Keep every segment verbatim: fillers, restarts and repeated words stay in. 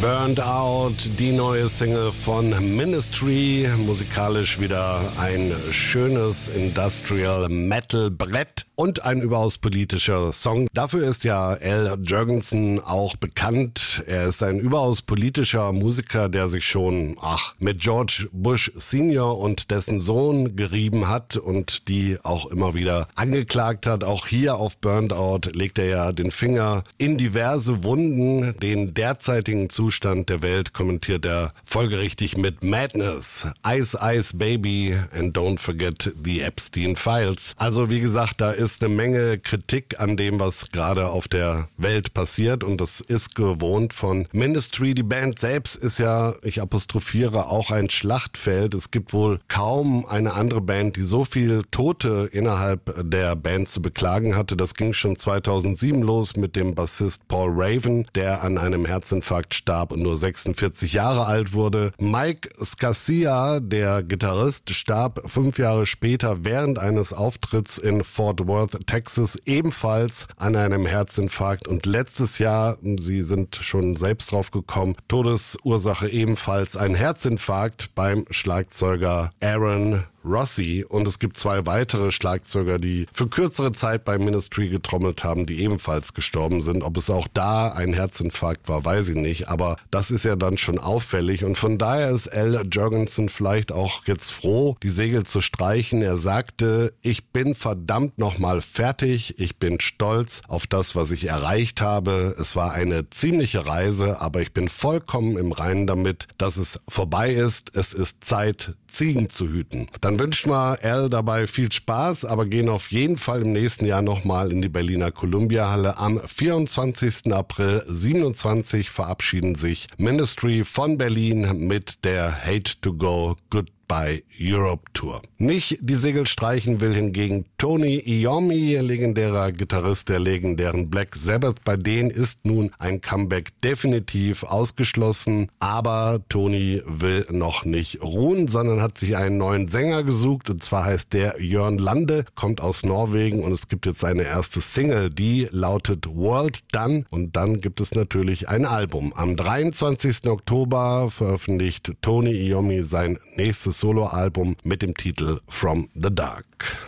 Burned Out, die neue Single von Ministry. Musikalisch wieder ein schönes Industrial Metal Brett und ein überaus politischer Song. Dafür ist ja Al Jourgensen auch bekannt. Er ist ein überaus politischer Musiker, der sich schon ach, mit George Bush Senior und dessen Sohn gerieben hat und die auch immer wieder angeklagt hat. Auch hier auf Burned Out legt er ja den Finger in diverse Wunden. Den derzeitigen Zustand der Welt kommentiert er folgerichtig mit Madness, Ice Ice Baby and don't forget the Epstein Files. Also wie gesagt, da ist eine Menge Kritik an dem, was gerade auf der Welt passiert und das ist gewohnt von Ministry. Die Band selbst ist ja, ich apostrophiere, auch ein Schlachtfeld. Es gibt wohl kaum eine andere Band, die so viel Tote innerhalb der Band zu beklagen hatte. Das ging schon zweitausendsieben los mit dem Bassist Paul Raven, der an einem Herzinfarkt starb und nur sechsundvierzig Jahre alt wurde. Mike Scacia, der Gitarrist, starb fünf Jahre später während eines Auftritts in Fort Worth, Texas, ebenfalls an einem Herzinfarkt. Und letztes Jahr, Sie sind schon selbst drauf gekommen, Todesursache ebenfalls ein Herzinfarkt beim Schlagzeuger Aaron Rossi. Und es gibt zwei weitere Schlagzeuger, die für kürzere Zeit bei Ministry getrommelt haben, die ebenfalls gestorben sind. Ob es auch da ein Herzinfarkt war, weiß ich nicht. Aber das ist ja dann schon auffällig. Und von daher ist Al Jourgensen vielleicht auch jetzt froh, die Segel zu streichen. Er sagte, ich bin verdammt nochmal fertig. Ich bin stolz auf das, was ich erreicht habe. Es war eine ziemliche Reise, aber ich bin vollkommen im Reinen damit, dass es vorbei ist. Es ist Zeit, Ziegen zu hüten. Dann wünschen wir Al dabei viel Spaß, aber gehen auf jeden Fall im nächsten Jahr nochmal in die Berliner Columbia-Halle. Am vierundzwanzigsten April siebenundzwanzig verabschieden sich Ministry von Berlin mit der Hate to Go Good bei Europe Tour. Nicht die Segel streichen will hingegen Tony Iommi, legendärer Gitarrist der legendären Black Sabbath. Bei denen ist nun ein Comeback definitiv ausgeschlossen, aber Tony will noch nicht ruhen, sondern hat sich einen neuen Sänger gesucht und zwar heißt der Jørn Lande, kommt aus Norwegen und es gibt jetzt eine erste Single, die lautet World Done und dann gibt es natürlich ein Album. Am dreiundzwanzigsten Oktober veröffentlicht Tony Iommi sein nächstes Soloalbum mit dem Titel From the Dark.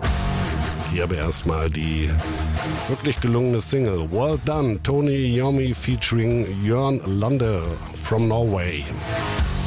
Hier aber erstmal die wirklich gelungene Single Well Done, Tony Iommi featuring Jørn Lande from Norway.